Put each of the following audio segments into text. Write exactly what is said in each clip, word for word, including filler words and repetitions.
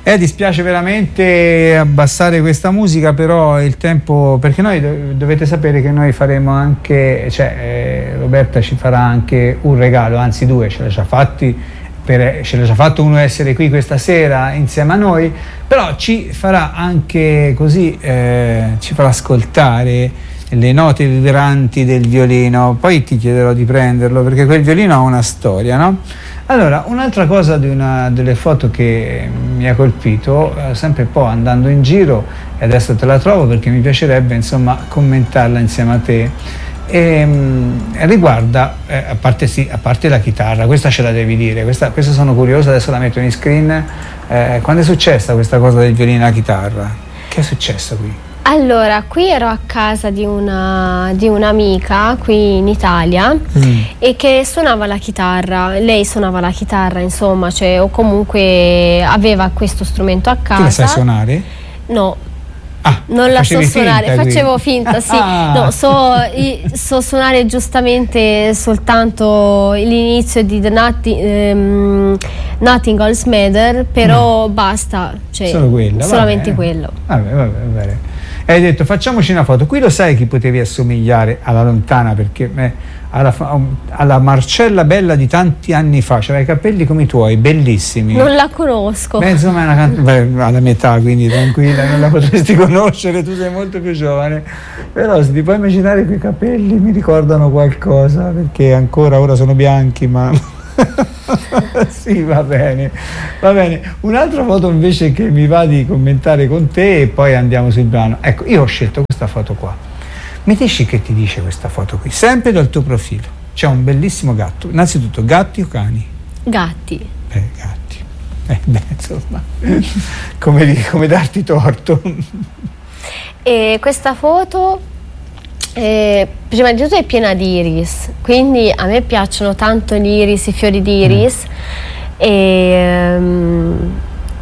Eh, dispiace veramente abbassare questa musica, però il tempo, perché noi do- dovete sapere che noi faremo anche, cioè eh, Roberta ci farà anche un regalo, anzi due, ce l'ha già fatti, per, ce l'ha già fatto uno essere qui questa sera insieme a noi, però ci farà anche così, eh, ci farà ascoltare le note vibranti del violino, poi ti chiederò di prenderlo perché quel violino ha una storia, no? Allora, un'altra cosa di una delle foto che mi ha colpito, eh, sempre un po' andando in giro, e adesso te la trovo perché mi piacerebbe insomma commentarla insieme a te, e, mh, riguarda, eh, a, parte, sì, a parte la chitarra, questa ce la devi dire, questa, questa sono curiosa, adesso la metto in screen, eh, quando è successa questa cosa del violino e la chitarra? Che è successo qui? Allora, qui ero a casa di una di un'amica qui in Italia mm. e che suonava la chitarra, lei suonava la chitarra insomma, cioè, o comunque aveva questo strumento a casa. Tu la sai suonare? No. Ah, non la so suonare, finta, facevo finta, sì. Ah. No, so, so suonare giustamente soltanto l'inizio di The Nothing, um, Nothing Else Matter, però no. Basta, cioè, solo quella, solamente vabbè. quello. Vabbè, vabbè, vabbè. Hai detto facciamoci una foto, qui lo sai chi potevi assomigliare alla lontana, perché eh, alla, alla Marcella Bella di tanti anni fa, c'aveva i capelli come i tuoi, bellissimi. Non la conosco. Beh, insomma è una can- beh, alla mia età, quindi tranquilla, non la potresti conoscere, tu sei molto più giovane, però se ti puoi immaginare quei capelli mi ricordano qualcosa, perché ancora ora sono bianchi, ma sì, va bene, va bene. Un'altra foto invece che mi va di commentare con te e poi andiamo sul brano. Ecco, io ho scelto questa foto qua. Mi dici che ti dice questa foto qui? Sempre dal tuo profilo. C'è un bellissimo gatto. Innanzitutto, gatti o cani? Gatti. Eh, gatti. Eh, beh, insomma, come, come darti torto. E questa foto... Eh, prima di tutto è piena di iris, quindi a me piacciono tanto gli iris, i fiori di iris, mm. e um,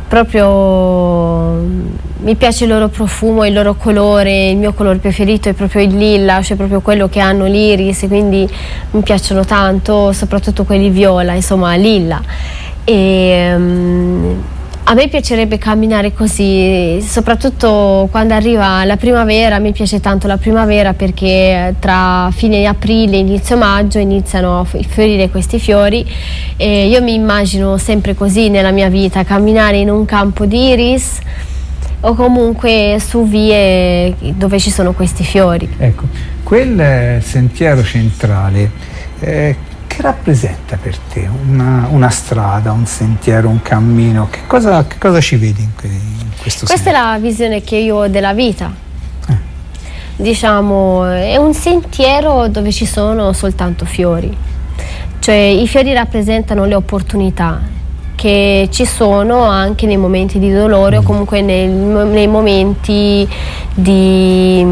proprio mi piace il loro profumo, il loro colore. Il mio colore preferito è proprio il lilla, cioè proprio quello che hanno l'iris, quindi mi piacciono tanto, soprattutto quelli viola, insomma lilla. E um, a me piacerebbe camminare così, soprattutto quando arriva la primavera. Mi piace tanto la primavera perché tra fine aprile e inizio maggio iniziano a fiorire questi fiori, e io mi immagino sempre così nella mia vita, camminare in un campo di iris o comunque su vie dove ci sono questi fiori. Ecco, quel sentiero centrale, eh, che rappresenta per te? Una, una strada, un sentiero, un cammino? Che cosa, che cosa ci vedi in, que, in questo Questa senso? è la visione che io ho della vita. Eh. Diciamo, è un sentiero dove ci sono soltanto fiori. Cioè, i fiori rappresentano le opportunità che ci sono anche nei momenti di dolore mm. o comunque nel, nei momenti di,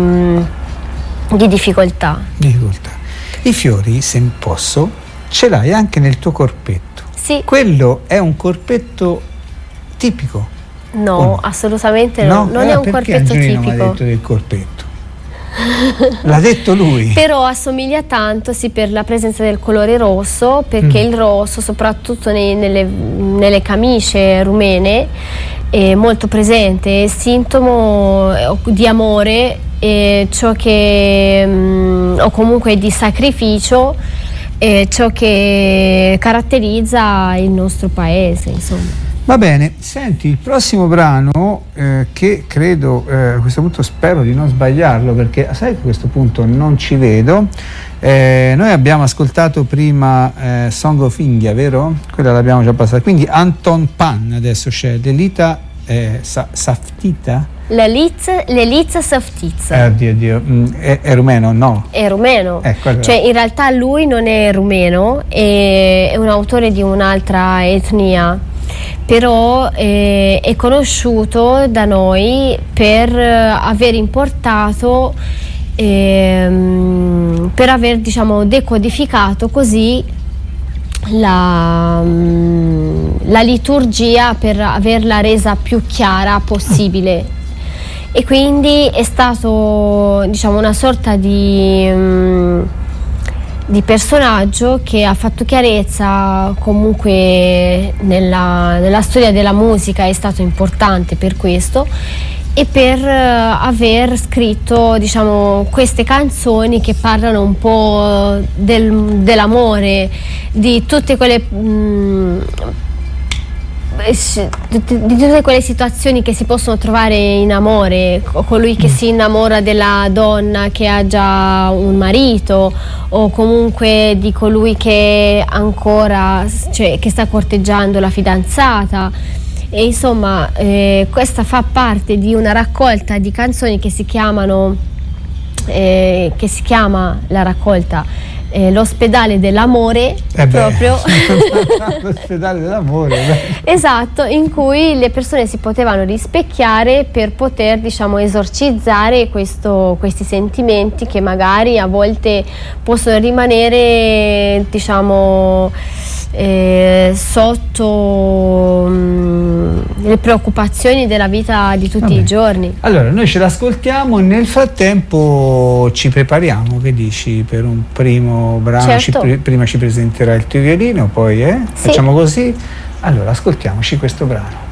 di difficoltà. difficoltà. I fiori, se posso, ce l'hai anche nel tuo corpetto. Sì. Quello è un corpetto tipico? No, no? assolutamente no. no? Non eh, è un perché corpetto Angelino tipico. Mi ha detto del corpetto. L'ha detto lui. Però assomiglia tanto, sì, per la presenza del colore rosso, perché mm. il rosso, soprattutto nei, nelle, nelle camicie rumene, è molto presente, è sintomo di amore, è ciò che mh, o comunque di sacrificio, è ciò che caratterizza il nostro paese, insomma. Va bene, senti, il prossimo brano, eh, che credo, eh, a questo punto spero di non sbagliarlo, perché sai che a questo punto non ci vedo, eh, noi abbiamo ascoltato prima eh, Song of India, vero? Quella l'abbiamo già passata, quindi Anton Pan adesso c'è, Lelita eh, Sa- Saftita? Lelita Saftitsa. Eh, oddio, oddio. Mm, è, è rumeno, no? È rumeno, eh, cioè in realtà lui non è rumeno, è, è un autore di un'altra etnia, però eh, è conosciuto da noi per aver importato, ehm, per aver, diciamo, decodificato così la, la liturgia, per averla resa più chiara possibile. E quindi è stato, diciamo, una sorta di, di personaggio che ha fatto chiarezza comunque nella, nella storia della musica, è stato importante per questo e per uh, aver scritto, diciamo, queste canzoni che parlano un po' del, dell'amore, di tutte quelle mh, di tutte quelle situazioni che si possono trovare in amore, colui che si innamora della donna che ha già un marito, o comunque di colui che ancora, cioè, che sta corteggiando la fidanzata. E insomma, eh, questa fa parte di una raccolta di canzoni che si chiamano eh, che si chiama la raccolta Eh, l'ospedale dell'amore, eh proprio l'ospedale dell'amore, beh. Esatto, in cui le persone si potevano rispecchiare per poter, diciamo, esorcizzare questo, questi sentimenti che magari a volte possono rimanere, diciamo, eh, sotto mh, le preoccupazioni della vita di tutti Vabbè. i giorni. Allora noi ce l'ascoltiamo e nel frattempo ci prepariamo, che dici, per un primo brano? Certo. Ci pre- prima ci presenterà il tuo violino, poi eh? Sì. Facciamo così? Allora ascoltiamoci questo brano.